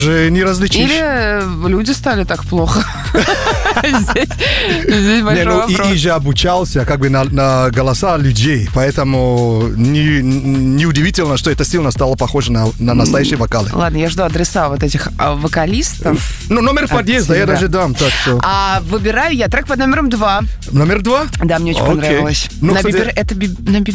Же не различишь. Или люди стали так плохо. Здесь большой вопрос. И же обучался как бы на голоса людей, поэтому неудивительно, что это сильно стало похоже на настоящие вокалы. Ладно, я жду адреса вот этих вокалистов. Ну, номер подъезда я даже дам, так что... А выбираю я трек под номером 2. Номер 2? Да, мне очень понравилось. Ну, Это кстати... на